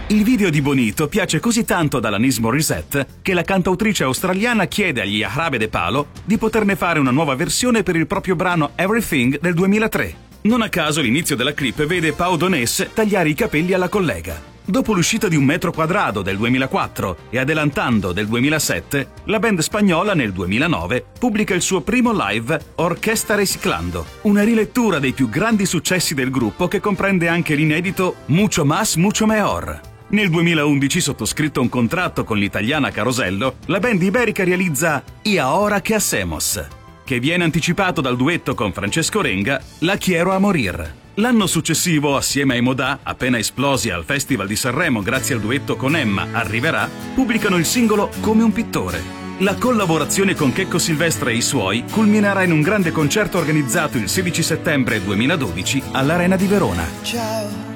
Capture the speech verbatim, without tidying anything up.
Il video di Bonito piace così tanto ad Alanis Morissette che la cantautrice australiana chiede agli Jarabe de Palo di poterne fare una nuova versione per il proprio brano Everything del duemilatré. Non a caso l'inizio della clip vede Pau Donés tagliare i capelli alla collega. Dopo l'uscita di Un metro quadrado del duemilaquattro e Adelantando del duemilasette, la band spagnola nel duemilanove pubblica il suo primo live Orquesta Reciclando, una rilettura dei più grandi successi del gruppo che comprende anche l'inedito Mucho Más, Mucho Mejor. Nel duemilaundici, sottoscritto un contratto con l'italiana Carosello, la band iberica realizza Y ahora qué hacemos, che viene anticipato dal duetto con Francesco Renga, La quiero a morir. L'anno successivo, assieme ai Modà, appena esplosi al Festival di Sanremo grazie al duetto con Emma Arriverà, pubblicano il singolo Come un pittore. La collaborazione con Checco Silvestre e i suoi culminerà in un grande concerto organizzato il sedici settembre duemiladodici all'Arena di Verona. Ciao.